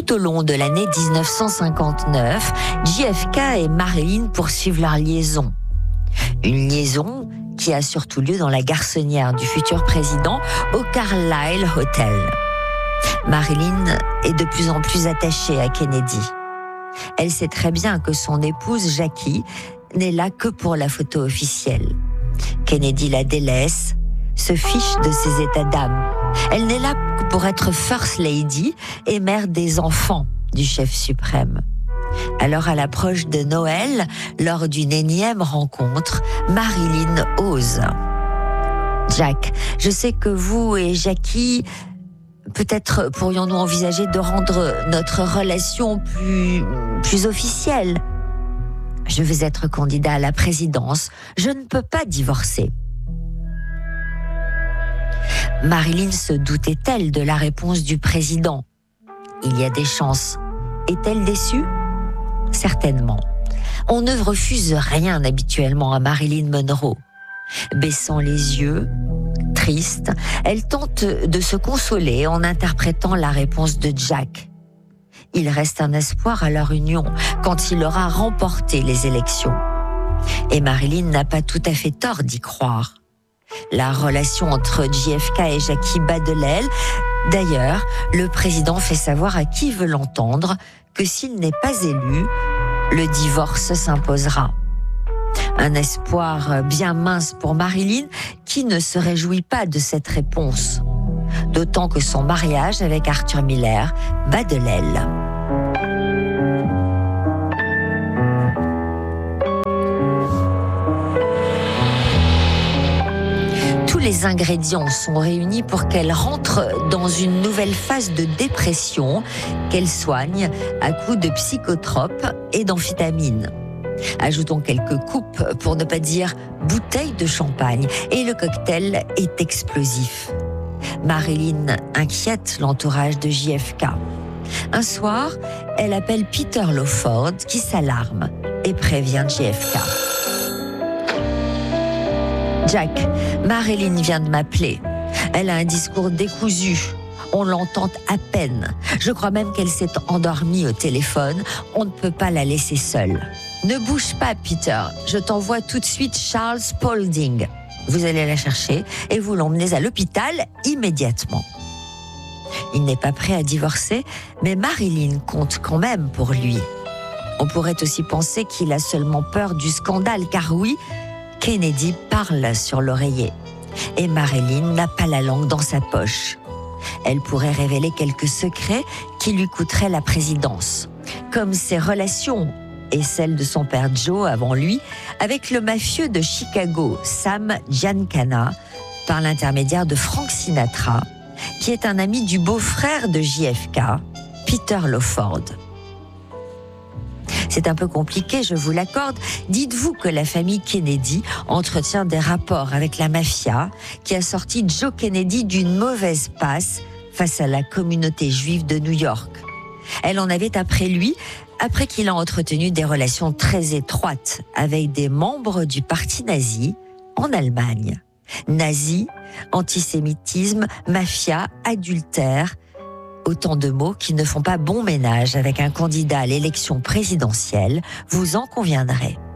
Tout au long de l'année 1959, JFK et Marilyn poursuivent leur liaison. Une liaison qui a surtout lieu dans la garçonnière du futur président au Carlyle Hotel. Marilyn est de plus en plus attachée à Kennedy. Elle sait très bien que son épouse Jackie n'est là que pour la photo officielle. Kennedy la délaisse, se fiche de ses états d'âme. Elle n'est là que pour être First Lady et mère des enfants du chef suprême. Alors à l'approche de Noël, lors d'une énième rencontre, Marilyn ose. « Jack, je sais que vous et Jackie, peut-être pourrions-nous envisager de rendre notre relation plus officielle. Je veux être candidat à la présidence, je ne peux pas divorcer. » Marilyn se doutait-elle de la réponse du président? Il y a des chances. Est-elle déçue? Certainement. On ne refuse rien habituellement à Marilyn Monroe. Baissant les yeux, triste, elle tente de se consoler en interprétant la réponse de Jack. Il reste un espoir à leur union quand il aura remporté les élections. Et Marilyn n'a pas tout à fait tort d'y croire. La relation entre JFK et Jackie bat de l'aile. D'ailleurs, le président fait savoir à qui veut l'entendre que s'il n'est pas élu, le divorce s'imposera. Un espoir bien mince pour Marilyn qui ne se réjouit pas de cette réponse. D'autant que son mariage avec Arthur Miller bat de l'aile. Les ingrédients sont réunis pour qu'elle rentre dans une nouvelle phase de dépression qu'elle soigne à coups de psychotropes et d'amphétamines. Ajoutons quelques coupes, pour ne pas dire bouteilles de champagne, et le cocktail est explosif. Marilyn inquiète l'entourage de JFK. Un soir, elle appelle Peter Lawford qui s'alarme et prévient JFK. Jack, Marilyn vient de m'appeler. Elle a un discours décousu. On l'entend à peine. Je crois même qu'elle s'est endormie au téléphone. On ne peut pas la laisser seule. Ne bouge pas, Peter. Je t'envoie tout de suite Charles Spaulding. Vous allez la chercher et vous l'emmenez à l'hôpital immédiatement. Il n'est pas prêt à divorcer, mais Marilyn compte quand même pour lui. On pourrait aussi penser qu'il a seulement peur du scandale, car oui, Kennedy parle sur l'oreiller. Et Marilyn n'a pas la langue dans sa poche. Elle pourrait révéler quelques secrets qui lui coûteraient la présidence, comme ses relations et celles de son père Joe avant lui avec le mafieux de Chicago, Sam Giancana, par l'intermédiaire de Frank Sinatra, qui est un ami du beau-frère de JFK, Peter Lawford. C'est un peu compliqué, je vous l'accorde. Dites-vous que la famille Kennedy entretient des rapports avec la mafia qui a sorti Joe Kennedy d'une mauvaise passe face à la communauté juive de New York. Elle en avait après lui, après qu'il a entretenu des relations très étroites avec des membres du parti nazi en Allemagne. Nazi, antisémitisme, mafia, adultère, autant de mots qui ne font pas bon ménage avec un candidat à l'élection présidentielle, vous en conviendrez.